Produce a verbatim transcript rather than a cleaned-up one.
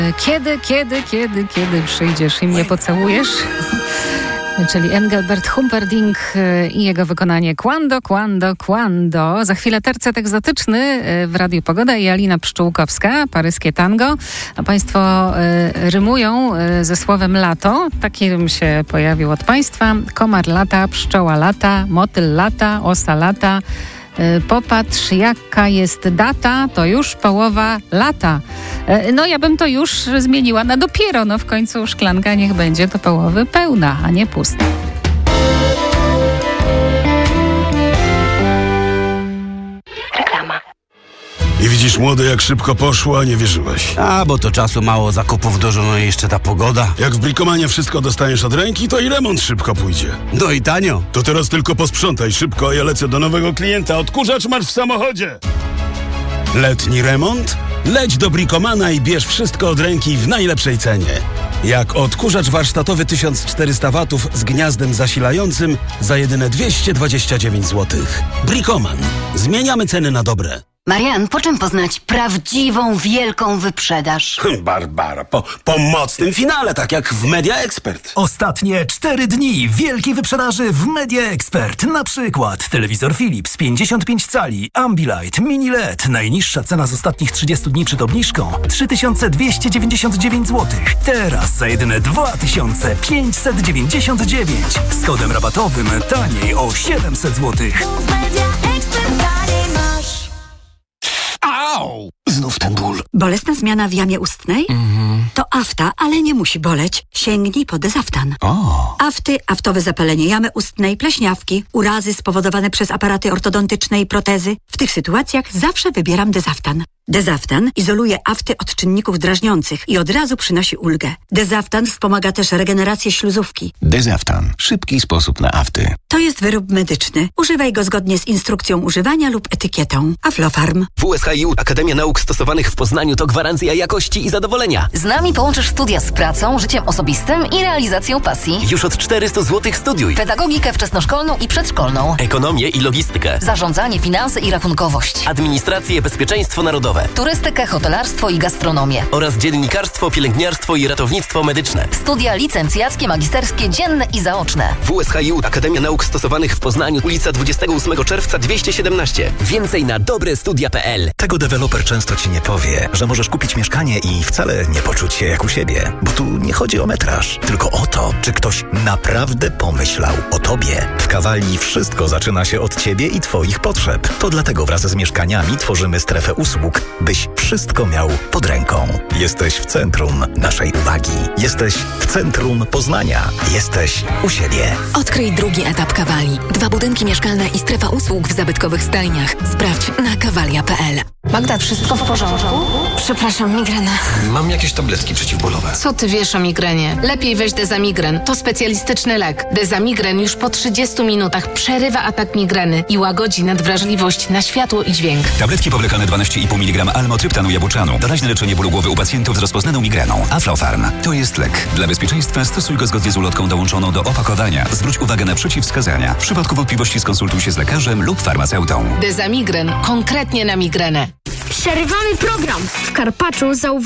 Kiedy, kiedy, kiedy, kiedy przyjdziesz i mnie pocałujesz? Czyli Engelbert Humperdinck i jego wykonanie Quando, Quando, Quando. Za chwilę tercet egzotyczny w Radiu Pogoda i Alina Pszczółkowska, paryskie tango. A państwo rymują ze słowem lato. Taki rym się pojawił od państwa. Komar lata, pszczoła lata, motyl lata, osa lata. Popatrz, jaka jest data, to już połowa lata. No ja bym to już zmieniła na dopiero. No w końcu szklanka niech będzie do połowy pełna, a nie pusta. Reklama. I widzisz, młody, jak szybko poszło, a nie wierzyłeś. A, bo to czasu mało, zakupów dużo, no i jeszcze ta pogoda. Jak w Brikomanie wszystko dostaniesz od ręki, to i remont szybko pójdzie. No i tanio. To teraz tylko posprzątaj szybko, a ja lecę do nowego klienta. Odkurzacz masz w samochodzie. Letni remont? Leć do Brikomana i bierz wszystko od ręki w najlepszej cenie. Jak odkurzacz warsztatowy tysiąc czterysta watów z gniazdem zasilającym za jedyne dwieście dwadzieścia dziewięć złotych. Brikoman. Zmieniamy ceny na dobre. Marian, po czym poznać prawdziwą, wielką wyprzedaż? Barbara, po, po mocnym finale, tak jak w Media Expert. Ostatnie cztery dni wielkiej wyprzedaży w Media Expert. Na przykład telewizor Philips pięćdziesiąt pięć cali, Ambilight, Mini L E D. Najniższa cena z ostatnich trzydziestu dni przed obniżką trzy tysiące dwieście dziewięćdziesiąt dziewięć złotych. Teraz za jedyne dwa tysiące pięćset dziewięćdziesiąt dziewięć. Z kodem rabatowym taniej o siedemset złotych. Au! Znów ten ból. Bolesna zmiana w jamie ustnej? Mhm. To afta, ale nie musi boleć. Sięgnij po Dezaftan. O. Afty, aftowe zapalenie jamy ustnej, pleśniawki, urazy spowodowane przez aparaty ortodontyczne i protezy. W tych sytuacjach zawsze wybieram Dezaftan. Dezaftan izoluje afty od czynników drażniących i od razu przynosi ulgę. Dezaftan wspomaga też regenerację śluzówki. Dezaftan. Szybki sposób na afty. To jest wyrób medyczny. Używaj go zgodnie z instrukcją używania lub etykietą. Aflofarm. W U S H I U Akademia Nauk Stosowanych w Poznaniu to gwarancja jakości i zadowolenia. Z nami połączysz studia z pracą, życiem osobistym i realizacją pasji. Już od czterysta złotych studiuj. Pedagogikę wczesnoszkolną i przedszkolną. Ekonomię i logistykę. Zarządzanie, finanse i rachunkowość. Administrację, bezpieczeństwo narodowe. Turystykę, hotelarstwo i gastronomię. Oraz dziennikarstwo, pielęgniarstwo i ratownictwo medyczne. Studia licencjackie, magisterskie, dzienne i zaoczne. W U S H I U Akademia Nauk Stosowanych w Poznaniu, ulica dwudziestego ósmego czerwca dwieście siedemnaście. Więcej na dobrestudia kropka p l. Tego deweloper często ci nie powie, że możesz kupić mieszkanie i wcale nie poczuć się jak u siebie. Bo tu nie chodzi o metraż, tylko o to, czy ktoś naprawdę pomyślał o tobie. W Kawali wszystko zaczyna się od ciebie i twoich potrzeb. To dlatego wraz z mieszkaniami tworzymy strefę usług, byś wszystko miał pod ręką. Jesteś w centrum naszej uwagi. Jesteś w centrum Poznania. Jesteś u siebie. Odkryj drugi etap Kawali. Dwa budynki mieszkalne i strefa usług w zabytkowych stajniach. Sprawdź na kawalia kropka p l. Magda, wszystko w porządku? Przepraszam, migrena. Mam jakieś tabletki przeciwbólowe. Co ty wiesz o migrenie? Lepiej weź Dezamigren. To specjalistyczny lek. Dezamigren już po trzydziestu minutach przerywa atak migreny i łagodzi nadwrażliwość na światło i dźwięk. Tabletki powlekane dwanaście i pół miligrama almotryptanu jabłczanu. Doraźne leczenie bólu głowy u pacjentów z rozpoznaną migreną. Aflofarm. To jest lek. Dla bezpieczeństwa stosuj go zgodnie z ulotką dołączoną do opakowania. Zwróć uwagę na przeciwwskazania. W przypadku wątpliwości skonsultuj się z lekarzem lub farmaceutą. Dezamigren. Konkretnie na migrenę. Przerywamy program. W Karpaczu zauważyliśmy